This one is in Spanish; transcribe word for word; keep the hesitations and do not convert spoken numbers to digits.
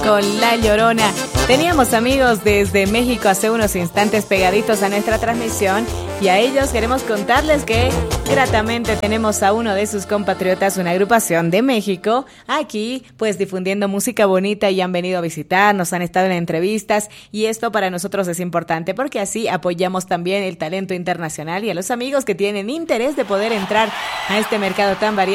con La Llorona. Teníamos amigos desde México hace unos instantes pegaditos a nuestra transmisión y a ellos queremos contarles que gratamente tenemos a uno de sus compatriotas, una agrupación de México, aquí pues difundiendo música bonita y han venido a visitarnos, han estado en entrevistas y esto para nosotros es importante porque así apoyamos también el talento internacional y a los amigos que tienen interés de poder entrar a este mercado tan variado